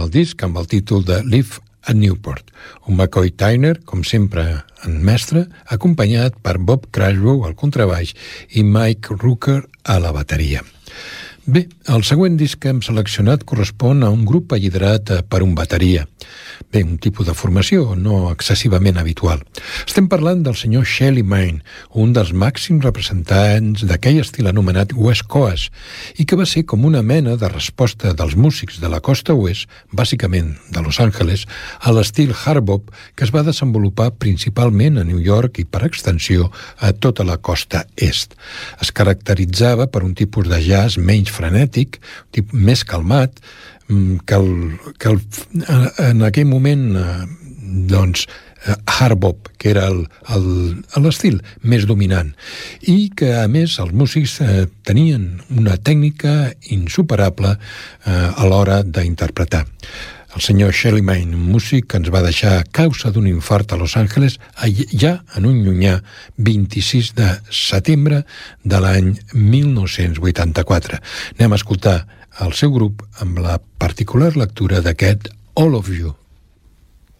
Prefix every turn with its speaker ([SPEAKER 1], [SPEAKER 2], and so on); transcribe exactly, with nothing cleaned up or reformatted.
[SPEAKER 1] el disc amb el títol de Live at Newport, un McCoy Tyner, com sempre en mestre, acompanyat per Bob Crashbow al contrabaix i Mike Rooker a la bateria. Bé, el següent disc que hem seleccionat correspon a un grup liderat per un bateria. Bé, un tipus de formació no excessivament habitual. Estem parlant del senyor Shelly Manne, un dels màxims representants d'aquell estil anomenat West Coast, i que va ser com una mena de resposta dels músics de la costa oest, bàsicament de Los Angeles, a l'estil hard bop que es va desenvolupar principalment a New York i, per extensió, a tota la costa est. Es caracteritzava per un tipus de jazz menys frenètic, tipus més calmat, que, el, que el, en aquell moment doncs hard bop, que era l'estil més dominant, i que a més els músics eh, tenien una tècnica insuperable eh, a l'hora d'interpretar. El senyor Shelly Manne, un músic que ens va deixar a causa d'un infart a Los Angeles ja en un llunyà vint-i-sis de setembre de l'any mil nou-cents vuitanta-quatre. Anem a escoltar el seu grup amb la particular lectura d'aquest All of You.